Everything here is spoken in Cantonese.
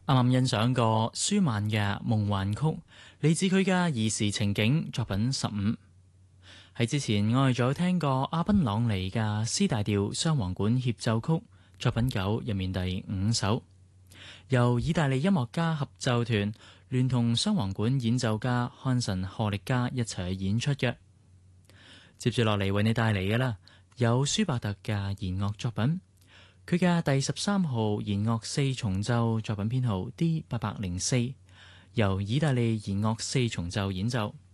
啱啱欣賞過舒曼嘅《夢幻曲》，嚟自佢嘅兒時情景作品15。喺之前我哋仲有聽過阿賓朗尼嘅 C 大調雙簧管協奏曲作品9入面第5首，由意大利音樂家合奏團聯同雙簧管演奏家漢神賀力加一齊演出嘅。接住落嚟為你帶嚟嘅啦，有舒伯特嘅弦樂作品，佢嘅第13號弦樂四重奏作品編號 D804，由意大利弦樂四重奏演奏。